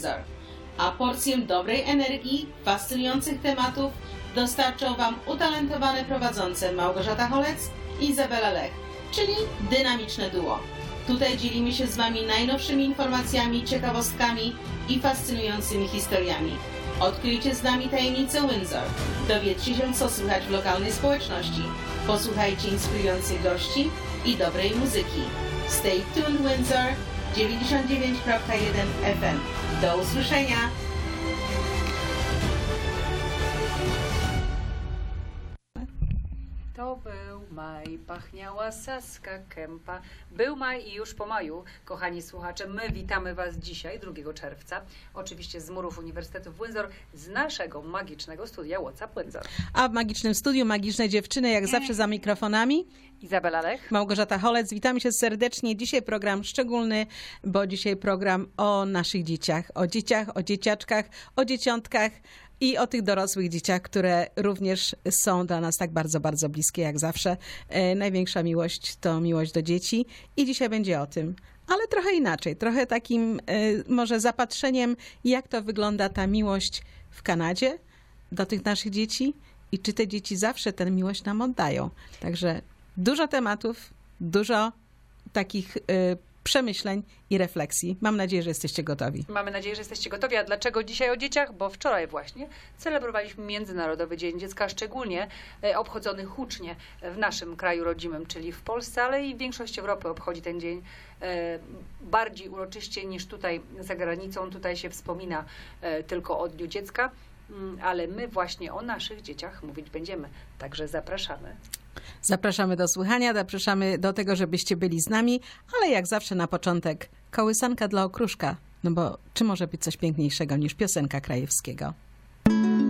Windsor. A porcję dobrej energii, fascynujących tematów dostarczą Wam utalentowane prowadzące Małgorzata Holec i Izabela Lech, czyli dynamiczne duo. Tutaj dzielimy się z Wami najnowszymi informacjami, ciekawostkami i fascynującymi historiami. Odkryjcie z nami tajemnicę Windsor. Dowiedzcie się, co słychać w lokalnej społeczności. Posłuchajcie inspirujących gości i dobrej muzyki. Stay tuned Windsor 99.1 FM. Do usłyszenia! To był maj, pachniała Saska Kępa. Był maj i już po maju, kochani słuchacze, my witamy Was dzisiaj, 2 czerwca, oczywiście z murów Uniwersytetu w Windsor, z naszego magicznego studia WhatsApp Windsor. A w magicznym studiu magiczne dziewczyny, jak zawsze za mikrofonami. Izabela Lech. Małgorzata Holec, witamy się serdecznie. Dzisiaj program szczególny, bo dzisiaj program o naszych dzieciach, o dzieciaczkach, o dzieciątkach i o tych dorosłych dzieciach, które również są dla nas tak bardzo, bardzo bliskie jak zawsze. Największa miłość to miłość do dzieci i dzisiaj będzie o tym. Ale trochę inaczej, trochę takim może zapatrzeniem, jak to wygląda ta miłość w Kanadzie do tych naszych dzieci i czy te dzieci zawsze tę miłość nam oddają. Także dużo tematów, dużo takich przemyśleń i refleksji. Mam nadzieję, że jesteście gotowi. Mamy nadzieję, że jesteście gotowi. A dlaczego dzisiaj o dzieciach? Bo wczoraj właśnie celebrowaliśmy Międzynarodowy Dzień Dziecka, szczególnie obchodzony hucznie w naszym kraju rodzimym, czyli w Polsce, ale i większość Europy obchodzi ten dzień bardziej uroczyście niż tutaj za granicą. Tutaj się wspomina tylko o Dniu Dziecka, ale my właśnie o naszych dzieciach mówić będziemy. Także zapraszamy. Zapraszamy do słuchania, zapraszamy do tego, żebyście byli z nami, ale jak zawsze na początek kołysanka dla okruszka, no bo czy może być coś piękniejszego niż piosenka Krajewskiego?